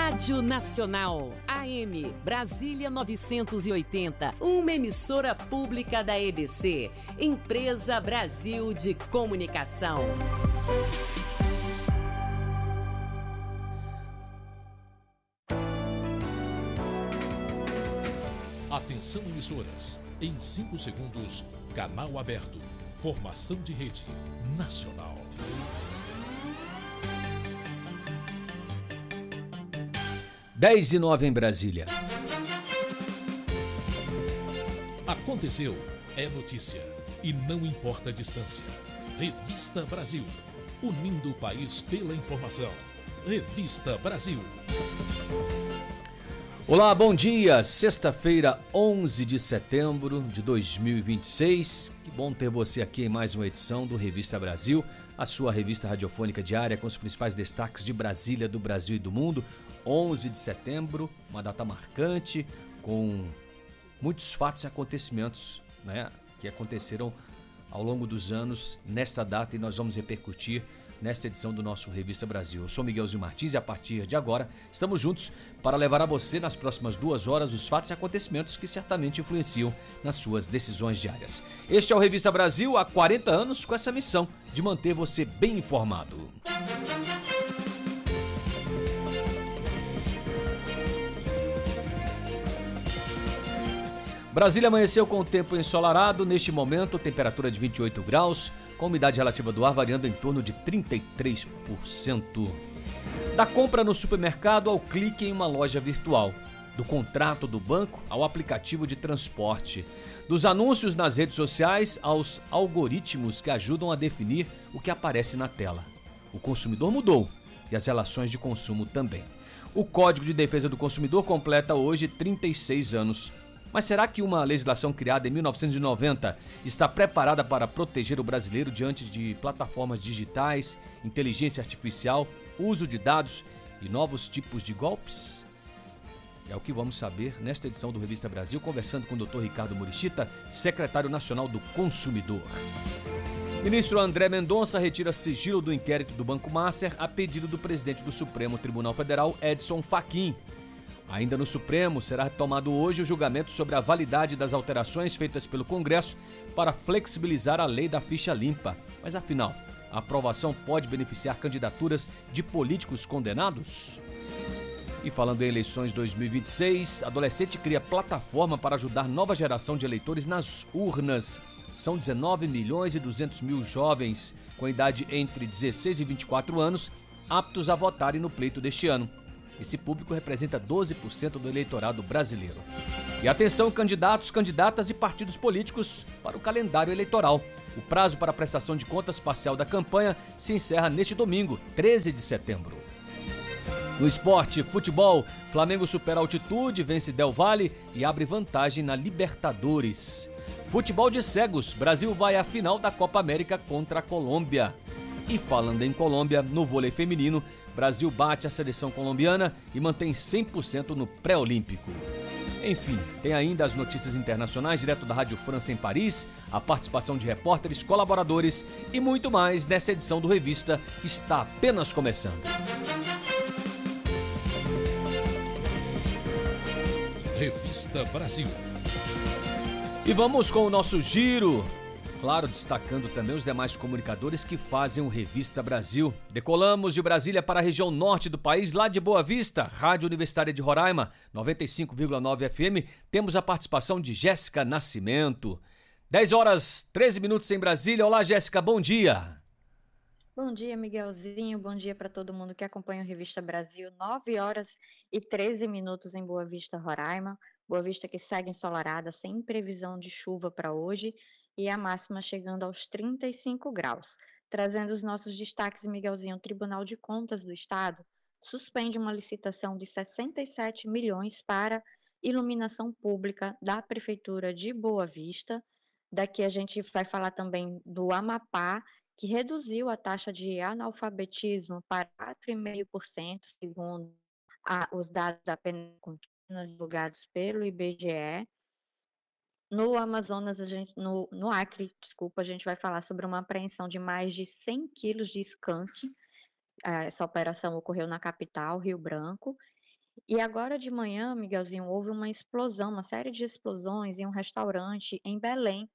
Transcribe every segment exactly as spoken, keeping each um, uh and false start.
Rádio Nacional, A M, Brasília novecentos e oitenta, uma emissora pública da E B C, Empresa Brasil de Comunicação. Atenção emissoras, em cinco segundos, canal aberto, formação de rede nacional. dez e nove em Brasília. Aconteceu, é notícia, e não importa a distância. Revista Brasil, unindo o país pela informação. Revista Brasil. Olá, bom dia. Sexta-feira, onze de setembro de dois mil e vinte e seis. Que bom ter você aqui em mais uma edição do Revista Brasil, a sua revista radiofônica diária com os principais destaques de Brasília, do Brasil e do mundo. onze de setembro, uma data marcante, com muitos fatos e acontecimentos, né, que aconteceram ao longo dos anos nesta data, e nós vamos repercutir nesta edição do nosso Revista Brasil. Eu sou Miguelzinho Martins e a partir de agora estamos juntos para levar a você nas próximas duas horas os fatos e acontecimentos que certamente influenciam nas suas decisões diárias. Este é o Revista Brasil há quarenta anos com essa missão de manter você bem informado. Brasília amanheceu com o tempo ensolarado. Neste momento, temperatura de vinte e oito graus, com umidade relativa do ar variando em torno de trinta e três por cento. Da compra no supermercado ao clique em uma loja virtual, do contrato do banco ao aplicativo de transporte, dos anúncios nas redes sociais aos algoritmos que ajudam a definir o que aparece na tela. O consumidor mudou e as relações de consumo também. O Código de Defesa do Consumidor completa hoje trinta e seis anos. Mas será que uma legislação criada em mil novecentos e noventa está preparada para proteger o brasileiro diante de plataformas digitais, inteligência artificial, uso de dados e novos tipos de golpes? É o que vamos saber nesta edição do Revista Brasil, conversando com o doutor Ricardo Murichita, secretário nacional do Consumidor. Ministro André Mendonça retira sigilo do inquérito do Banco Master a pedido do presidente do Supremo Tribunal Federal, Edson Fachin. Ainda no Supremo, será retomado hoje o julgamento sobre a validade das alterações feitas pelo Congresso para flexibilizar a lei da ficha limpa. Mas afinal, a aprovação pode beneficiar candidaturas de políticos condenados? E falando em eleições dois mil e vinte e seis, adolescente cria plataforma para ajudar nova geração de eleitores nas urnas. São dezenove milhões e duzentos mil jovens com idade entre dezesseis e vinte e quatro anos aptos a votarem no pleito deste ano. Esse público representa doze por cento do eleitorado brasileiro. E atenção, candidatos, candidatas e partidos políticos para o calendário eleitoral. O prazo para a prestação de contas parcial da campanha se encerra neste domingo, treze de setembro. No esporte, futebol, Flamengo supera a altitude, vence Del Valle e abre vantagem na Libertadores. Futebol de cegos, Brasil vai à final da Copa América contra a Colômbia. E falando em Colômbia, no vôlei feminino, Brasil bate a seleção colombiana e mantém cem por cento no pré-olímpico. Enfim, tem ainda as notícias internacionais direto da Rádio França em Paris, a participação de repórteres, colaboradores e muito mais nessa edição do Revista que está apenas começando. Revista Brasil. E vamos com o nosso giro. Claro, destacando também os demais comunicadores que fazem o Revista Brasil. Decolamos de Brasília para a região norte do país, lá de Boa Vista, Rádio Universitária de Roraima, noventa e cinco vírgula nove F M. Temos a participação de Jéssica Nascimento. dez horas, treze minutos em Brasília. Olá, Jéssica, bom dia. Bom dia, Miguelzinho. Bom dia para todo mundo que acompanha o Revista Brasil. nove horas e treze minutos em Boa Vista, Roraima. Boa Vista que segue ensolarada, sem previsão de chuva para hoje. E a máxima chegando aos trinta e cinco graus. Trazendo os nossos destaques, Miguelzinho, o Tribunal de Contas do Estado suspende uma licitação de sessenta e sete milhões para iluminação pública da Prefeitura de Boa Vista. Daqui a gente vai falar também do Amapá, que reduziu a taxa de analfabetismo para quatro vírgula cinco por cento, segundo a, os dados apenas contínuos divulgados pelo I B G E. No Amazonas, a gente, no, no Acre, desculpa, a gente vai falar sobre uma apreensão de mais de cem quilos de skunk. Essa operação ocorreu na capital, Rio Branco. E agora de manhã, Miguelzinho, houve uma explosão, uma série de explosões em um restaurante em Belém.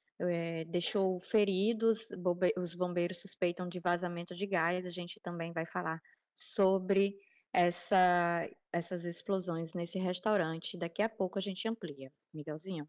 É, deixou feridos, bombe- os bombeiros suspeitam de vazamento de gás. A gente também vai falar sobre essa, essas explosões nesse restaurante. Daqui a pouco a gente amplia, Miguelzinho.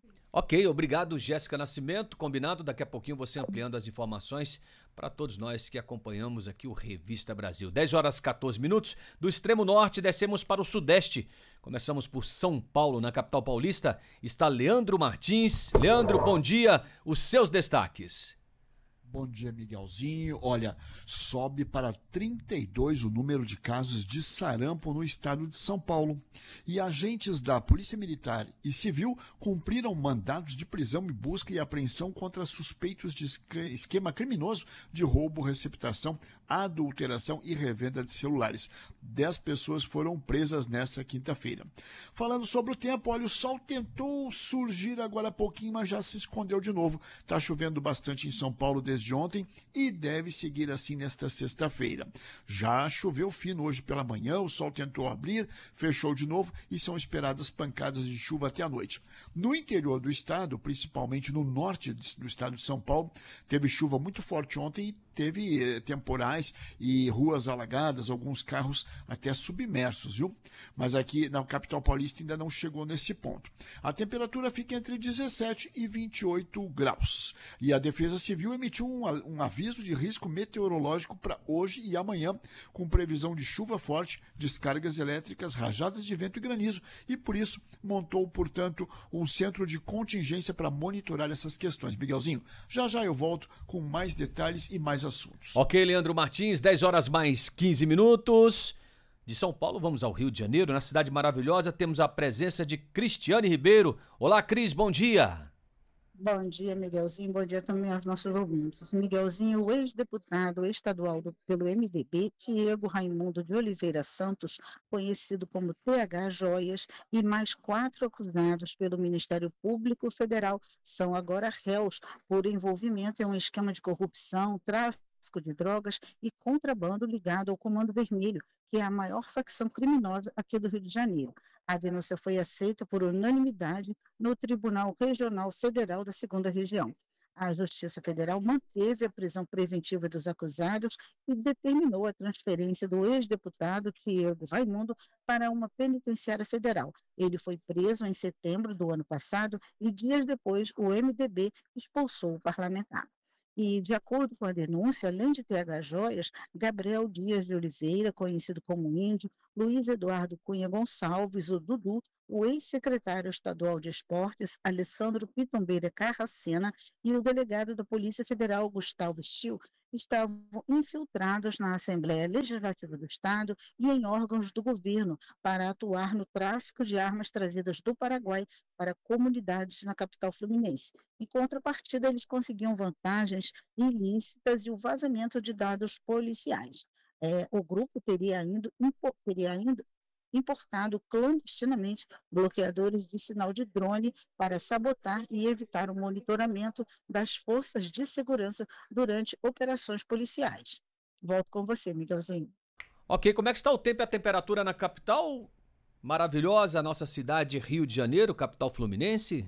Ok, obrigado, Jéssica Nascimento. Combinado, daqui a pouquinho você ampliando as informações para todos nós que acompanhamos aqui o Revista Brasil. dez horas e quatorze minutos, do extremo norte descemos para o sudeste. Começamos por São Paulo, na capital paulista. Está Leandro Martins. Leandro, bom dia. Os seus destaques. Bom dia, Miguelzinho. Olha, sobe para trinta e dois o número de casos de sarampo no estado de São Paulo. E agentes da Polícia Militar e Civil cumpriram mandados de prisão e busca e apreensão contra suspeitos de esquema criminoso de roubo, receptação, adulteração e revenda de celulares. Dez pessoas foram presas nessa quinta-feira. Falando sobre o tempo, olha, o sol tentou surgir agora há pouquinho, mas já se escondeu de novo. Está chovendo bastante em São Paulo desde ontem e deve seguir assim nesta sexta-feira. Já choveu fino hoje pela manhã, o sol tentou abrir, fechou de novo e são esperadas pancadas de chuva até a noite. No interior do estado, principalmente no norte do estado de São Paulo, teve chuva muito forte ontem e teve eh, temporais e ruas alagadas, alguns carros até submersos, viu? Mas aqui na capital paulista ainda não chegou nesse ponto. A temperatura fica entre dezessete e vinte e oito graus. E a Defesa Civil emitiu um, um aviso de risco meteorológico para hoje e amanhã, com previsão de chuva forte, descargas elétricas, rajadas de vento e granizo, e por isso montou, portanto, um centro de contingência para monitorar essas questões. Miguelzinho, já já eu volto com mais detalhes e mais assuntos. Ok, Leandro Martins, dez horas mais quinze minutos. De São Paulo, vamos ao Rio de Janeiro. Na cidade maravilhosa, temos a presença de Cristiane Ribeiro. Olá, Cris, bom dia. Bom dia, Miguelzinho. Bom dia também aos nossos ouvintes. Miguelzinho, o ex-deputado estadual do, pelo M D B, Diego Raimundo de Oliveira Santos, conhecido como T H Joias, e mais quatro acusados pelo Ministério Público Federal são agora réus por envolvimento em um esquema de corrupção, tráfico de drogas e contrabando ligado ao Comando Vermelho, que é a maior facção criminosa aqui do Rio de Janeiro. A denúncia foi aceita por unanimidade no Tribunal Regional Federal da segunda Região. A Justiça Federal manteve a prisão preventiva dos acusados e determinou a transferência do ex-deputado Diego Raimundo para uma penitenciária federal. Ele foi preso em setembro do ano passado e dias depois o M D B expulsou o parlamentar. E, de acordo com a denúncia, além de T H Joias, Gabriel Dias de Oliveira, conhecido como Índio, Luiz Eduardo Cunha Gonçalves, o Dudu, o ex-secretário estadual de Esportes, Alessandro Pitombeira Carracena, e o delegado da Polícia Federal, Gustavo Stil, estavam infiltrados na Assembleia Legislativa do Estado e em órgãos do governo para atuar no tráfico de armas trazidas do Paraguai para comunidades na capital fluminense. Em contrapartida, eles conseguiam vantagens ilícitas e o vazamento de dados policiais. É, o grupo teria ainda, teria ainda importado clandestinamente bloqueadores de sinal de drone para sabotar e evitar o monitoramento das forças de segurança durante operações policiais. Volto com você, Miguelzinho. Ok, como é que está o tempo e a temperatura na capital maravilhosa, a nossa cidade Rio de Janeiro, capital fluminense?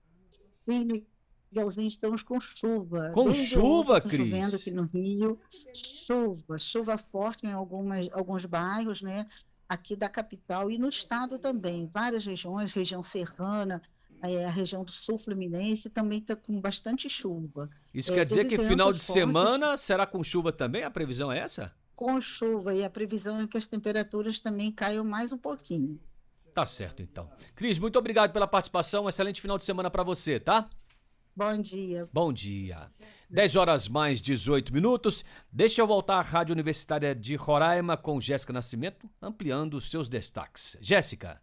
Sim, Miguelzinho, estamos com chuva. Com Desde chuva, ontem, Cris? chovendo aqui no Rio. Chuva, chuva forte em algumas, alguns bairros, né? Aqui da capital e no estado também, várias regiões, região serrana, é, a região do sul fluminense também está com bastante chuva. Isso É, quer dizer teve que final de ventos fortes. semana será com chuva também? A previsão é essa? Com chuva, e a previsão é que as temperaturas também caiam mais um pouquinho. Tá certo, então. Cris, muito obrigado pela participação, um excelente final de semana para você, tá? Bom dia. Bom dia. dez horas mais dezoito minutos. Deixa eu voltar à Rádio Universitária de Roraima com Jéssica Nascimento, ampliando os seus destaques. Jéssica.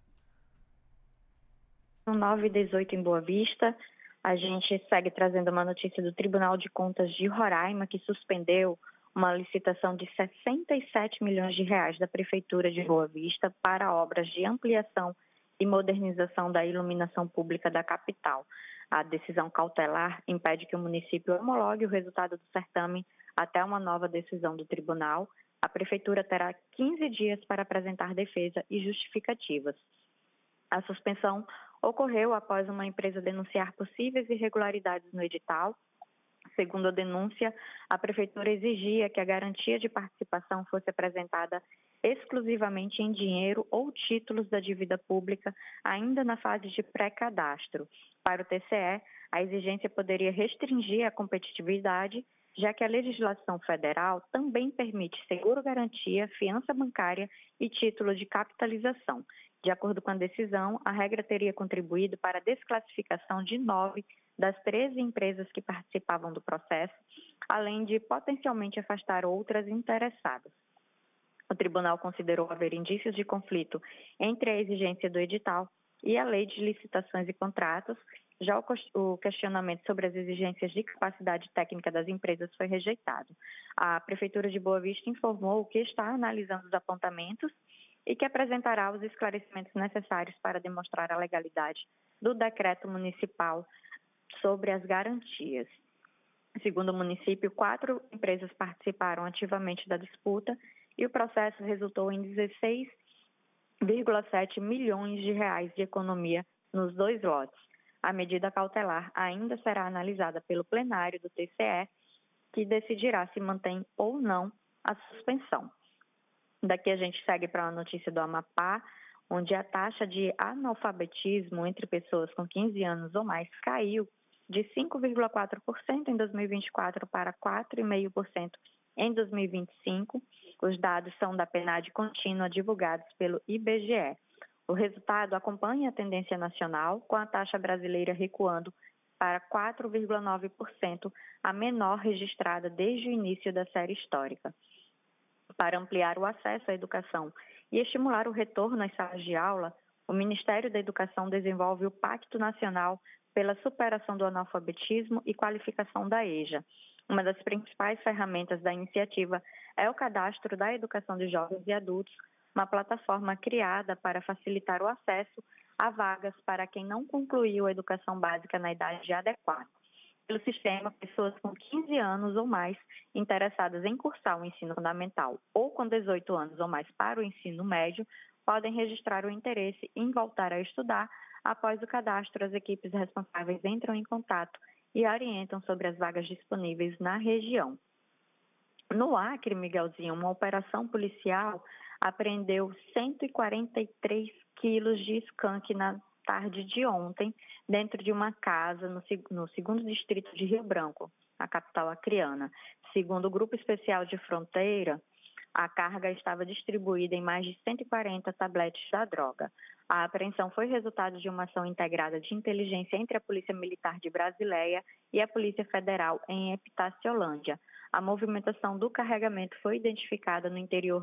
nove e dezoito em Boa Vista. A gente segue trazendo uma notícia do Tribunal de Contas de Roraima, que suspendeu uma licitação de sessenta e sete milhões de reais da Prefeitura de Boa Vista para obras de ampliação e modernização da iluminação pública da capital. A decisão cautelar impede que o município homologue o resultado do certame até uma nova decisão do tribunal. A Prefeitura terá quinze dias para apresentar defesa e justificativas. A suspensão ocorreu após uma empresa denunciar possíveis irregularidades no edital. Segundo a denúncia, a Prefeitura exigia que a garantia de participação fosse apresentada exclusivamente em dinheiro ou títulos da dívida pública, ainda na fase de pré-cadastro. Para o T C E, a exigência poderia restringir a competitividade, já que a legislação federal também permite seguro-garantia, fiança bancária e título de capitalização. De acordo com a decisão, a regra teria contribuído para a desclassificação de nove das treze empresas que participavam do processo, além de potencialmente afastar outras interessadas. O tribunal considerou haver indícios de conflito entre a exigência do edital e a lei de licitações e contratos. Já o questionamento sobre as exigências de capacidade técnica das empresas foi rejeitado. A Prefeitura de Boa Vista informou que está analisando os apontamentos e que apresentará os esclarecimentos necessários para demonstrar a legalidade do decreto municipal sobre as garantias. Segundo o município, quatro empresas participaram ativamente da disputa e o processo resultou em dezesseis vírgula sete milhões de reais de economia nos dois lotes. A medida cautelar ainda será analisada pelo plenário do T C E, que decidirá se mantém ou não a suspensão. Daqui a gente segue para uma notícia do Amapá, onde a taxa de analfabetismo entre pessoas com quinze anos ou mais caiu de cinco vírgula quatro por cento em dois mil e vinte e quatro para quatro vírgula cinco por cento em dois mil e vinte e cinco. Os dados são da PNAD contínua divulgados pelo I B G E. O resultado acompanha a tendência nacional, com a taxa brasileira recuando para quatro vírgula nove por cento, a menor registrada desde o início da série histórica. Para ampliar o acesso à educação e estimular o retorno às salas de aula, o Ministério da Educação desenvolve o Pacto Nacional pela Superação do Analfabetismo e Qualificação da EJA. Uma das principais ferramentas da iniciativa é o Cadastro da Educação de Jovens e Adultos, uma plataforma criada para facilitar o acesso a vagas para quem não concluiu a educação básica na idade adequada. Pelo sistema, pessoas com quinze anos ou mais interessadas em cursar o ensino fundamental ou com dezoito anos ou mais para o ensino médio podem registrar o interesse em voltar a estudar. Após o cadastro, as equipes responsáveis entram em contato e orientam sobre as vagas disponíveis na região. No Acre, Miguelzinho, uma operação policial apreendeu cento e quarenta e três quilos de skunk na tarde de ontem, dentro de uma casa no, no segundo distrito de Rio Branco, a capital acreana. Segundo o Grupo Especial de Fronteira, a carga estava distribuída em mais de cento e quarenta tabletes da droga. A apreensão foi resultado de uma ação integrada de inteligência entre a Polícia Militar de Brasileia e a Polícia Federal em Epitaciolândia. A movimentação do carregamento foi identificada no interior